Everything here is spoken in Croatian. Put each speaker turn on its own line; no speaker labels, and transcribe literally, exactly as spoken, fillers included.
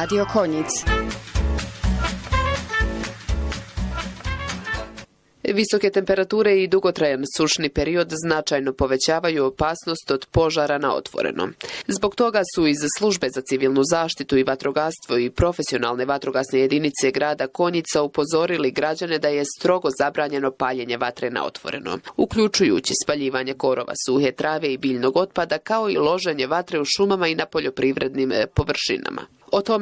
Radio Konjic.
Visoke temperature i dugotrajan sušni period značajno povećavaju opasnost od požara na otvorenom. Zbog toga su iz Službe za civilnu zaštitu i vatrogastvo i profesionalne vatrogasne jedinice grada Konjica upozorili građane da je strogo zabranjeno paljenje vatre na otvorenom, uključujući spaljivanje korova suhe trave i biljnog otpada, kao i loženje vatre u šumama i na poljoprivrednim površinama. O tome